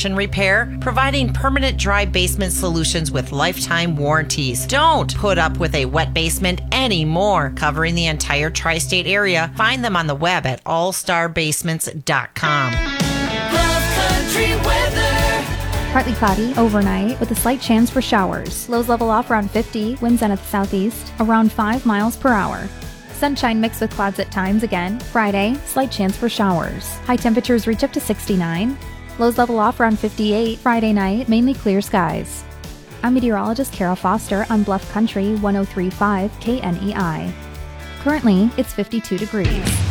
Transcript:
foundation repair, providing permanent dry basement solutions with lifetime warranties. Don't put up with a wet basement anymore. Covering the entire tri-state area, find them on the web at allstarbasements.com. Love Country weather. Partly cloudy overnight with a slight chance for showers. Lows level off around 50, winds out of the southeast, around 5 miles per hour. Sunshine mixed with clouds at times again. Friday, slight chance for showers. High temperatures reach up to 69. Lows level off around 58. Friday night, mainly clear skies. I'm meteorologist Kara Foster on Bluff Country 103.5 KNEI. Currently, it's 52 degrees.